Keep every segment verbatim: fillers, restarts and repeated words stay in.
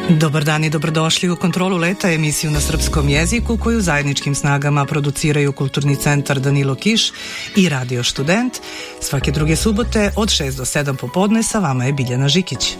Dobar dan i dobrodošli u Kontrolu leta, emisiju na srpskom jeziku koju zajedničkim snagama produciraju Kulturni centar Danilo Kiš i Radio Student. Svake druge subote od šest do sedam popodne sa vama je Biljana Žikić.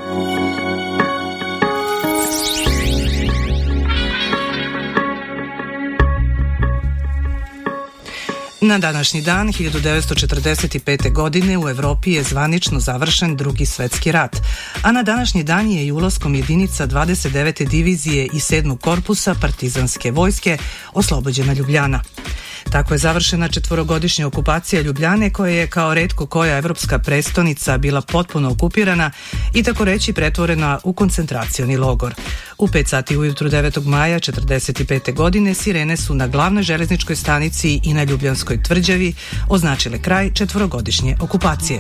Na današnji dan, hiljadu devetsto četrdeset pete. godine, u Evropi je zvanično završen Drugi svetski rat, a na današnji dan je i ulaskom jedinica dvadeset devete divizije i sedmog korpusa partizanske vojske oslobođena Ljubljana. Tako je završena četvorogodišnja okupacija Ljubljane, koja je kao retko koja evropska prestonica bila potpuno okupirana i tako reći pretvorena u koncentracioni logor. U pet sati ujutru devetog maja četrdeset pete. godine sirene su na glavnoj železničkoj stanici i na Ljubljanskoj tvrđavi označile kraj četvorogodišnje okupacije.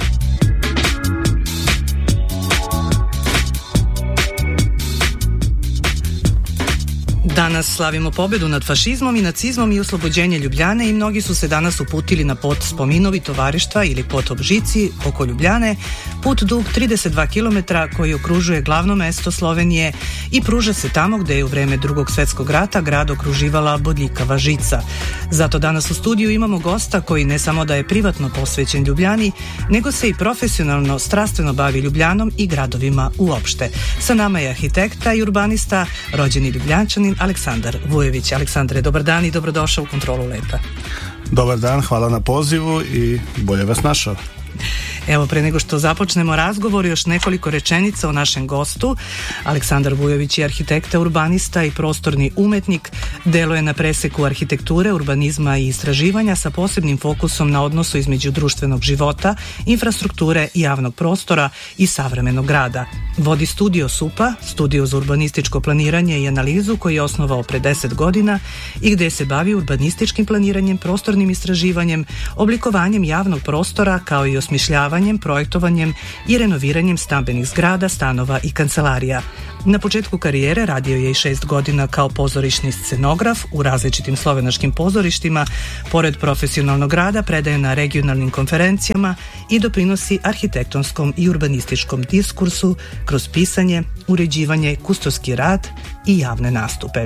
Danas slavimo pobedu nad fašizmom i nacizmom i oslobođenje Ljubljane i mnogi su se danas uputili na put Spominovi tovarištva ili put Obžici oko Ljubljane, put dug trideset dva kilometra koji okružuje glavno mesto Slovenije i pruža se tamo gde je u vreme Drugog svetskog rata grad okruživala bodljikava žica. Zato danas u studiju imamo gosta koji ne samo da je privatno posvećen Ljubljani, nego se i profesionalno, strastveno bavi Ljubljanom i gradovima uopšte. Sa nama je arhitekta i urbanista, rođeni Ljubljančanin Aleksandar Vujović. Aleksandre, dobar dan i dobrodošao u Kontrolu leta. Dobar dan, hvala na pozivu i bolje vas našao. Evo, pre nego što započnemo razgovor, još nekoliko rečenica o našem gostu. Aleksandar Vujović je arhitekta, urbanista i prostorni umetnik. Deluje na preseku arhitekture, urbanizma i istraživanja sa posebnim fokusom na odnosu između društvenog života, infrastrukture, javnog prostora i savremenog grada. Vodi studio SUP-a, studio za urbanističko planiranje i analizu, koji je osnovao pre deset godina i gde se bavi urbanističkim planiranjem, prostornim istraživanjem, oblikovanjem javnog prostora kao i osmišljavanjem, projektovanjem i renoviranjem stambenih zgrada, stanova i kancelarija. Na početku karijere radio je i šest godina kao pozorišni scenograf u različitim slovenačkim pozorištima. Pored profesionalnog rada predaje na regionalnim konferencijama i doprinosi arhitektonskom i urbanističkom diskursu kroz pisanje, uređivanje, kustovski rad i javne nastupe.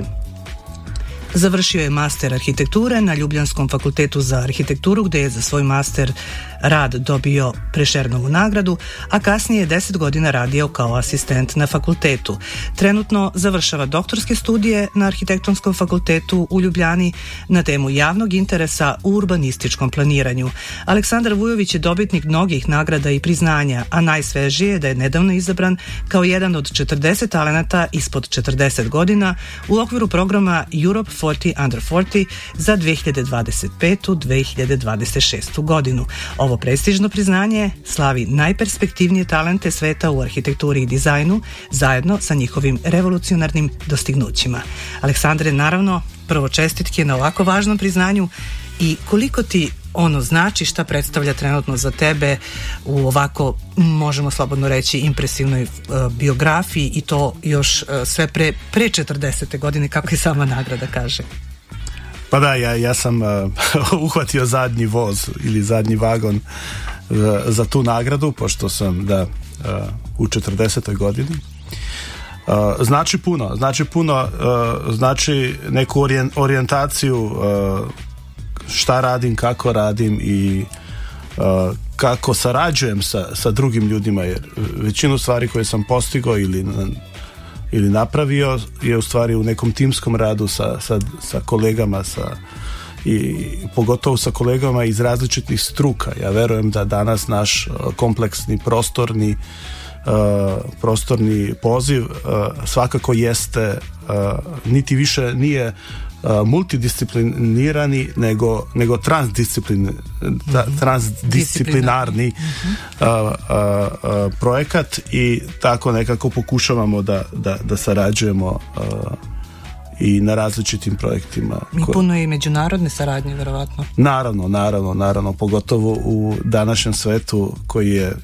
Završio je master arhitekture na Ljubljanskom fakultetu za arhitekturu, gde je za svoj master rad dobio Prešernovu nagradu, a kasnije je deset godina radio kao asistent na fakultetu. Trenutno završava doktorske studije na Arhitektonskom fakultetu u Ljubljani na temu javnog interesa u urbanističkom planiranju. Aleksandar Vujović je dobitnik mnogih nagrada i priznanja, a najsvežije je da je nedavno izabran kao jedan od četrdeset talenata ispod četrdeset godina u okviru programa Europe četrdeset under četrdeset za dve hiljade dvadeset petu do dve hiljade dvadeset šestu. godinu. Ovo prestižno priznanje slavi najperspektivnije talente sveta u arhitekturi i dizajnu zajedno sa njihovim revolucionarnim dostignućima. Aleksandre, naravno, prvo čestitke na ovako važnom priznanju i koliko ti ono znači, šta predstavlja trenutno za tebe u ovako, možemo slobodno reći, impresivnoj uh, biografiji i to još uh, sve pre, pre četrdesete. godine, kako i sama nagrada kaže. Pa da, ja, ja sam uh, uhvatio zadnji voz ili zadnji vagon uh, za tu nagradu, pošto sam da uh, u četrdesetoj godini. Uh, znači puno, znači puno, uh, znači neku orijen, orijentaciju uh, šta radim, kako radim i uh, kako sarađujem sa, sa drugim ljudima, jer većinu stvari koje sam postigao ili, ili napravio je u stvari u nekom timskom radu sa, sa, sa kolegama sa, i pogotovo sa kolegama iz različitih struka. Ja verujem da danas naš kompleksni prostorni Uh, prostorni poziv uh, svakako jeste uh, niti više nije uh, multidisciplinirani nego, nego transdisciplin, da, transdisciplinarni uh, uh, uh, projekat i tako nekako pokušavamo da, da, da sarađujemo uh, i na različitim projektima. I puno i međunarodne saradnje, verovatno. Naravno, naravno, naravno, pogotovo u današnjem svetu koji je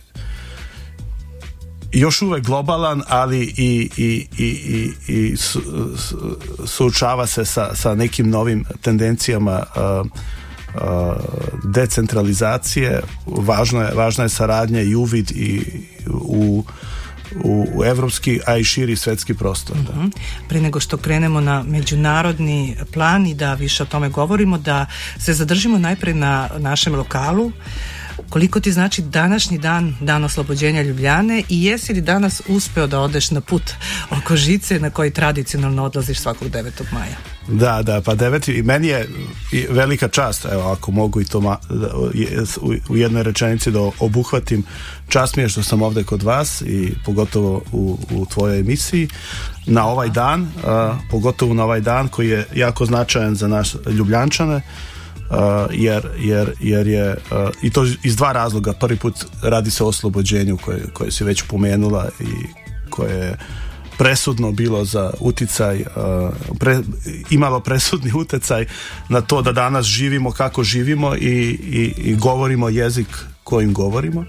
još uvek globalan, ali i, i, i, i, i su, su, suočava se sa, sa nekim novim tendencijama uh, uh, decentralizacije. Važno je, važna je saradnja i uvid i u u, u evropski, a i širi svetski prostor. Da. Uh-huh. Pre nego što krenemo na međunarodni plan i da više o tome govorimo, da se zadržimo najpre na našem lokalu. Koliko ti znači današnji dan, dan oslobođenja Ljubljane, i jesi li danas uspeo da odeš na put oko žice na koji tradicionalno odlaziš svakog devetog maja? Da, da, pa deveti, i meni je velika čast, evo, ako mogu i to ma, u, u jednoj rečenici da obuhvatim, čast mi je što sam ovde kod vas i pogotovo u, u tvojoj emisiji na ovaj dan, a, pogotovo na ovaj dan koji je jako značajan za naš Ljubljančane. Uh, jer, jer, jer je uh, i to iz dva razloga. Prvi put radi se o oslobođenju koje, koje si već pomenula i koje je presudno bilo za uticaj, uh, pre, imalo presudni uticaj na to da danas živimo kako živimo i, i, i govorimo jezik kojim govorimo,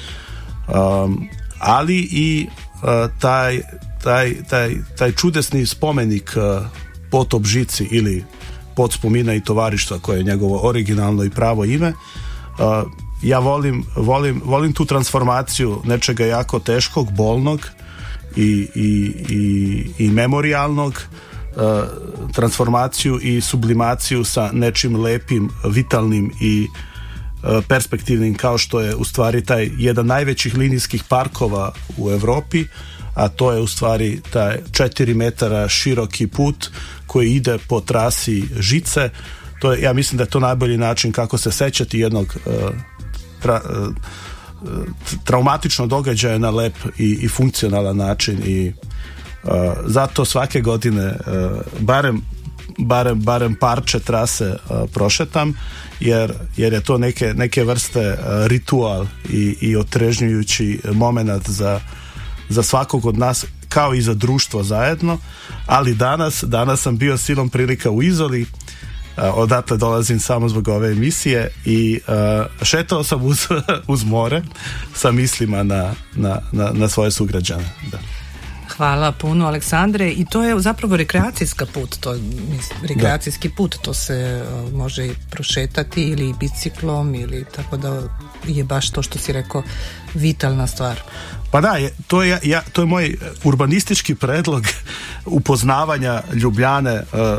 um, ali i uh, taj, taj, taj, taj čudesni spomenik uh, Potop žici ili Podspomina i tovarištva, koje je njegovo originalno i pravo ime. Uh, ja volim, volim, volim tu transformaciju nečega jako teškog, bolnog i, i, i, i memorijalnog, uh, transformaciju i sublimaciju sa nečim lepim, vitalnim i uh, perspektivnim, kao što je u stvari taj jedan najvećih linijskih parkova u Evropi, a to je u stvari taj četiri metara široki put koji ide po trasi žice. To je, ja mislim da je to najbolji način kako se sećati jednog uh, tra, uh, traumatičnog događaja na lep i, i funkcionalan način i uh, zato svake godine uh, barem, barem, barem parče trase uh, prošetam, jer, jer je to neke, neke vrste uh, ritual i, i otrežnjujući moment za za svakog od nas, kao i za društvo zajedno, ali danas, danas sam bio silom prilika u Izoli, odatle dolazim samo zbog ove emisije i uh, šetao sam uz, uz more sa mislima na, na, na, na svoje sugrađane. Da. Hvala puno, Aleksandre, i to je zapravo rekreacijska put, to, rekreacijski da. put, to se uh, može prošetati ili biciklom ili tako da je baš to što si rekao vitalna stvar. Pa da, je, to, je, ja, to je moj urbanistički predlog upoznavanja Ljubljane uh,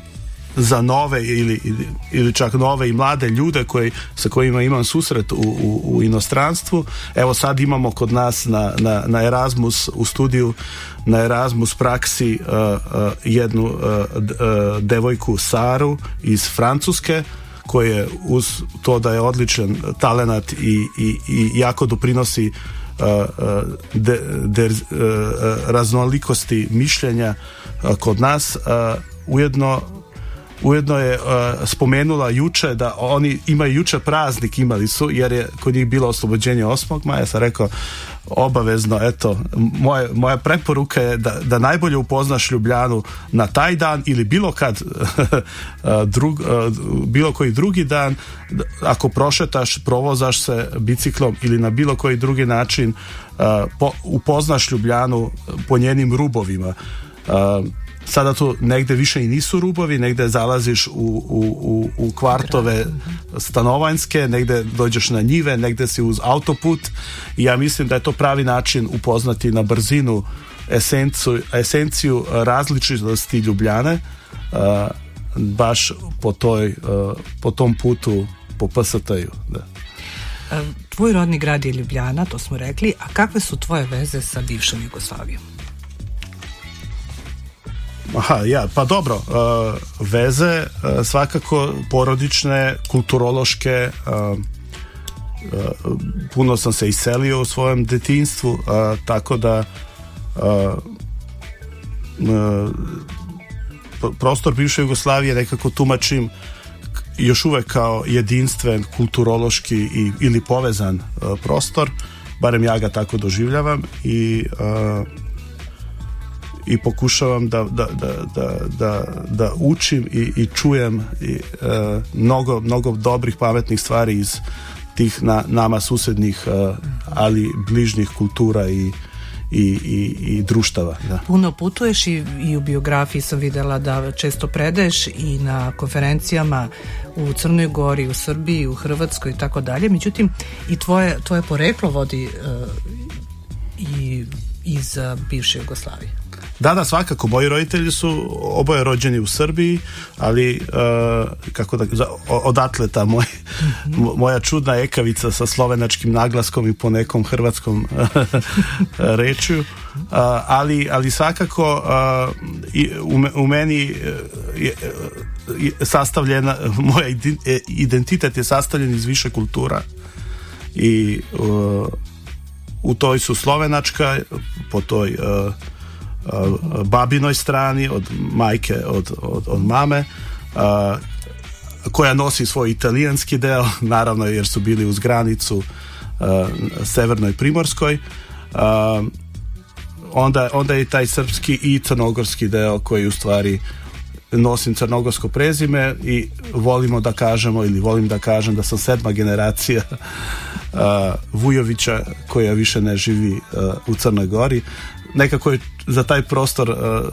za nove ili, ili, ili čak nove i mlade ljude koji, sa kojima imam susret u, u, u inostranstvu. Evo sad imamo kod nas na, na, na Erasmus u studiju, na Erasmus praksi uh, uh, jednu uh, d, uh, devojku Saru iz Francuske, koja je uz to da je odličan talenat i, i, i jako doprinosi Uh, de, de, uh, raznolikosti mišljenja uh, kod nas, uh, ujedno ujedno je uh, spomenula juče da oni imaju juče praznik, imali su, jer je kod njih bilo oslobođenje osmog maja. Sam rekao obavezno, eto, moje, moja preporuka je da, da najbolje upoznaš Ljubljanu na taj dan ili bilo kad drug, bilo koji drugi dan, ako prošetaš, provozaš se biciklom ili na bilo koji drugi način po, upoznaš Ljubljanu po njenim rubovima. Sada tu negde više i nisu rubovi, negde zalaziš u, u, u, u kvartove stanovanjske, negde dođeš na njive, negde si uz autoput i ja mislim da je to pravi način upoznati na brzinu esenciju, esenciju različitosti Ljubljane, uh, baš po, toj, uh, po tom putu po P S T-u. Da. Tvoj rodni grad je Ljubljana, to smo rekli, a kakve su tvoje veze sa bivšom Jugoslavijom? Aha, ja, pa dobro, uh, veze uh, svakako porodične, kulturološke, uh, uh, puno sam se iselio u svojem detinjstvu, uh, tako da uh, uh, prostor bivše Jugoslavije nekako tumačim još uvek kao jedinstven, kulturološki i, ili povezan uh, prostor, barem ja ga tako doživljavam i uh, i pokušavam da, da, da, da, da, da učim i, i čujem i, e, mnogo, mnogo dobrih, pametnih stvari iz tih na, nama susednih, e, ali bližnjih kultura i, i, i, i društava. Da. Puno putuješ i, i u biografiji sam videla da često predaješ i na konferencijama u Crnoj Gori, u Srbiji, u Hrvatskoj i tako dalje. Međutim, i tvoje, tvoje poreklo vodi e, i iz uh, bivše Jugoslavije. Da, da, svakako. Moji roditelji su oboje rođeni u Srbiji, ali uh, kako da, za, odatle ta moj, mm-hmm. moja čudna ekavica sa slovenačkim naglaskom i po nekom hrvatskom rečju. Uh, ali, ali svakako uh, i, u, u meni je, je sastavljena, moj identitet je sastavljen iz više kultura i uh, u toj su slovenačka, po toj uh, babinoj strani, od majke, od, od, od mame, uh, koja nosi svoj italijanski deo, naravno jer su bili uz granicu uh, severnoj primorskoj. Uh, onda, onda je taj srpski i crnogorski deo koji u stvari nosim crnogorsko prezime i volimo da kažemo, ili volim da kažem da sam sedma generacija uh, Vujovića koja više ne živi uh, u Crnoj Gori. Nekako je za taj prostor uh,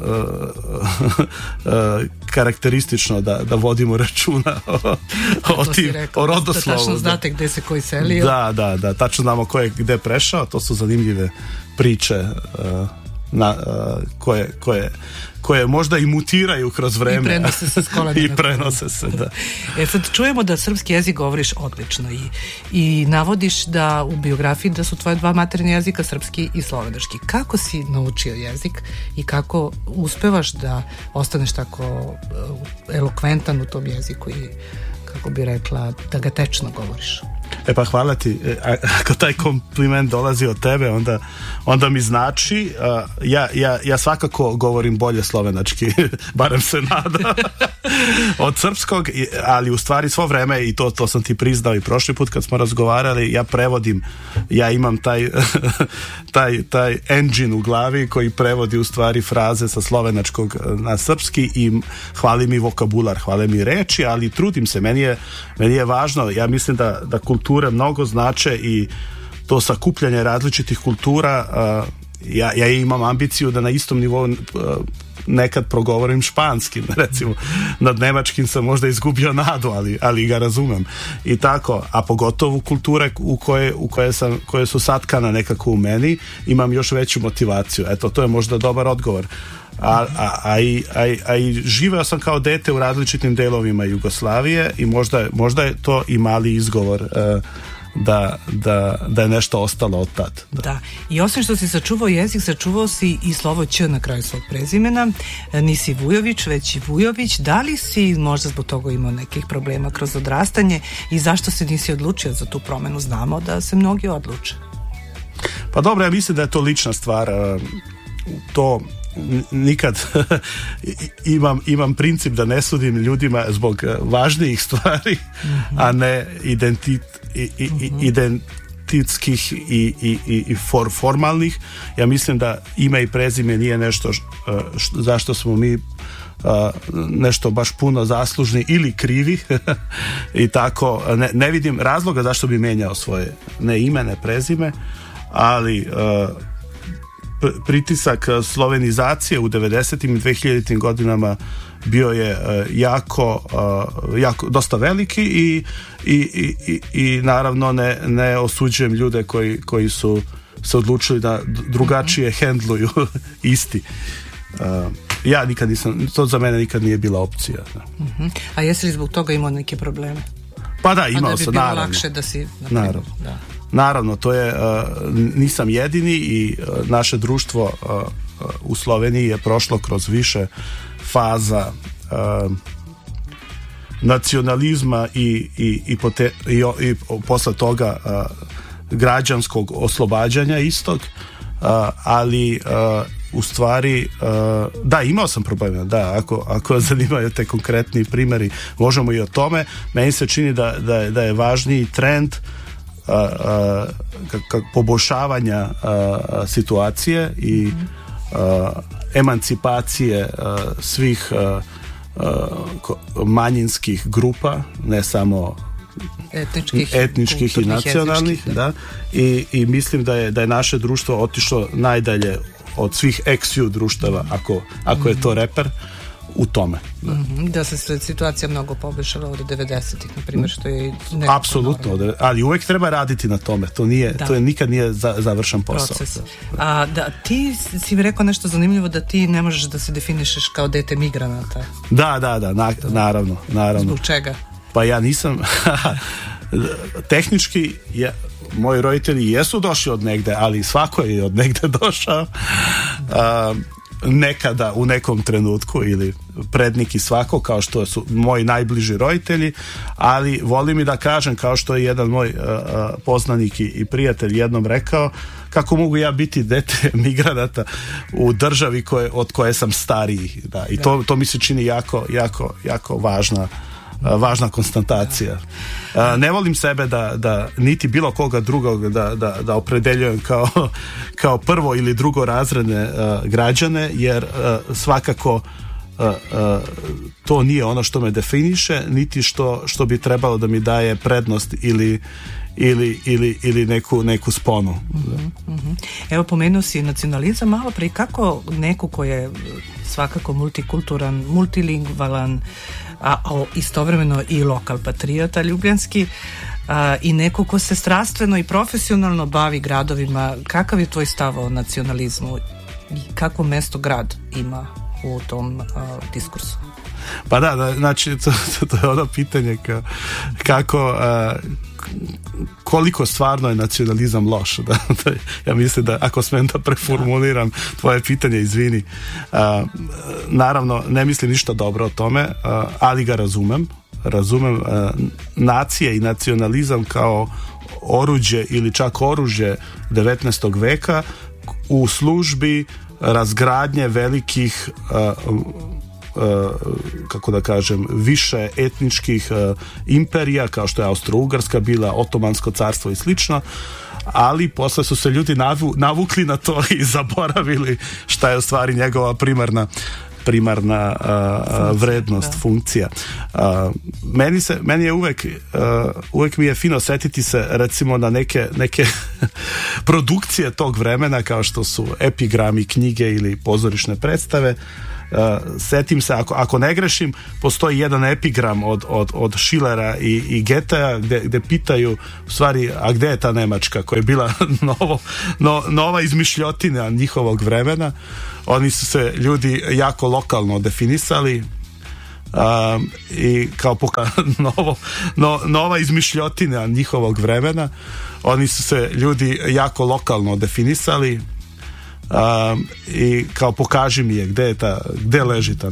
uh, uh, karakteristično da, da vodimo računa o, o, tim, rekao, o rodoslovu. Da tačno znate gde se koji selio. Da, da, da, tačno znamo ko je gde prešao, to su zanimljive priče uh, na, uh, koje, koje, koje možda i mutiraju kroz vreme. I prenose se s kolena. I prenose se, da. E sad čujemo da srpski jezik govoriš odlično i, i navodiš da u biografiji da su tvoje dva maternja jezika srpski i slovenački. Kako si naučio jezik i kako uspevaš da ostaneš tako elokventan u tom jeziku i kako bi rekla da ga tečno govoriš? E pa hvala ti, e, ako taj kompliment dolazi od tebe, onda, onda mi znači, uh, ja, ja, ja svakako govorim bolje slovenački, barem se nada, od srpskog, ali u stvari svo vreme, i to, to sam ti priznao i prošli put kad smo razgovarali, ja prevodim, ja imam taj, taj, taj engine u glavi koji prevodi u stvari fraze sa slovenačkog na srpski i hvali mi vokabular, hvale mi reči, ali trudim se, meni je, meni je važno, ja mislim da, da kulture mnogo znače i to sakupljanje različitih kultura, uh, ja, ja imam ambiciju da na istom nivou uh, nekad progovorim španskim, recimo nad nemačkim sam možda izgubio nadu, ali, ali ga razumem i tako, a pogotovo kulture u koje, u koje, sam, koje su satkana nekako u meni, imam još veću motivaciju, eto to je možda dobar odgovor. A, a, a, i, a, a i živeo sam kao dete u različitim delovima Jugoslavije i možda, možda je to i mali izgovor uh, da, da, da je nešto ostalo od tad. Da. da, i osim što si sačuvao jezik, sačuvao si i slovo Ć na kraju svog prezimena, nisi Vujović, već i Vujović. Da li si možda zbog toga imao nekih problema kroz odrastanje i zašto se nisi odlučio za tu promenu? Znamo da se mnogi odluče. Pa dobro, ja mislim da je to lična stvar, uh, to nikad imam, imam princip da ne sudim ljudima zbog važnijih stvari, mm-hmm. a ne identit, i, i, mm-hmm. identitskih i, i, i for, formalnih. Ja mislim da ime i prezime nije nešto š, š, zašto smo mi Uh, nešto baš puno zaslužni ili krivi i tako, ne, ne vidim razloga zašto bi menjao svoje ne ime, ne prezime, ali uh, pritisak slovenizacije u devedesetim i dvehiljaditim godinama bio je uh, jako, uh, jako dosta veliki i, i, i, i naravno ne, ne osuđujem ljude koji, koji su se odlučili da drugačije mm-hmm. hendluju isti. Uh, ja nikad nisam, to za mene nikad nije bila opcija. Mm-hmm. A jesi li zbog toga imao neke probleme? Pa da, imao sam, naravno. Da bi bilo lakše da si... Naravno. Da. Naravno, to je, uh, nisam jedini i uh, naše društvo uh, u Sloveniji je prošlo kroz više faza uh, nacionalizma i, i, i, pote, i, i posle toga uh, građanskog oslobađanja istog, uh, ali uh, u stvari uh, da, imao sam problema, da, ako, ako zanimaju te konkretni primjeri, možemo i o tome. Meni se čini da, da, da je važniji trend Uh, uh, k- k- poboljšavanja uh, situacije i uh, emancipacije uh, svih uh, uh, manjinskih grupa, ne samo etničkih, etničkih i nacionalnih, da. Da. I, i mislim da je, da je naše društvo otišlo najdalje od svih ex-ju društava, ako, ako mm-hmm. je to reper, u tome. Da, mm-hmm. da se situacija mnogo poboljšala od devedesetih, na primjer, što je apsolutno, ali uvek treba raditi na tome, to nije, da. to je nikad nije za, završen posao. Proces. A da, ti si rekao nešto zanimljivo, da ti ne možeš da se definišeš kao dete migranata. Da, da, da, na, naravno, naravno. Zbog čega? Pa ja nisam tehnički ja, moji roditelji jesu došli od negde, ali svako je od negde došao a, nekada u nekom trenutku ili prednik i svako, kao što su moji najbliži roditelji, ali volim i da kažem, kao što je jedan moj a, poznanik i, i prijatelj jednom rekao, kako mogu ja biti dete migranata u državi koje, od koje sam stariji, da, i to, to mi se čini jako, jako, jako važna važna konstatacija. Ne volim sebe da, da niti bilo koga drugog da, da, da opredeljujem kao, kao prvo ili drugo razredne uh, građane, jer uh, svakako uh, uh, to nije ono što me definiše, niti što, što bi trebalo da mi daje prednost ili ili, ili, ili neku, neku sponu. Mm-hmm, mm-hmm. Evo, pomenuo si nacionalizam malo pre, kako neko ko je svakako multikulturan, multilingvalan, a, a istovremeno i lokal patriota ljubljanski, a, i neko ko se strastveno i profesionalno bavi gradovima, kakav je tvoj stav o nacionalizmu i kakvo mesto grad ima u tom a, diskursu? Pa da, da znači to, to, to je ono pitanje ka, kako a, koliko stvarno je nacionalizam loš. Da, da, ja mislim da ako smem da preformuliram tvoje pitanje, izvini. A, naravno, ne mislim ništa dobro o tome, a, ali ga razumem. Razumem a, nacije i nacionalizam kao oruđe ili čak oružje devetnaestog veka u službi razgradnje velikih a, Uh, kako da kažem, više etničkih uh, imperija, kao što je Austro-Ugarska bila, Otomansko carstvo i slično, ali posle su se ljudi navu, navukli na to i zaboravili šta je u stvari njegova primarna primarna uh, funkcija, vrednost, da. funkcija. Uh, meni, se, meni je uvek uh, uvek mi je fino setiti se recimo na neke, neke produkcije tog vremena, kao što su epigrami, knjige ili pozorišne predstave. Uh, setim se, ako, ako ne grešim, postoji jedan epigram od, od, od Schillera i, i Goethea gde, gde pitaju u stvari, a gde je ta Nemačka koja je bila novo, no, nova izmišljotina njihovog vremena. Oni su se ljudi jako lokalno definisali um, i kao poka novo, no, nova izmišljotina njihovog vremena. Oni su se ljudi jako lokalno definisali Um, i kao pokaži mi je gde je ta, gde leži ta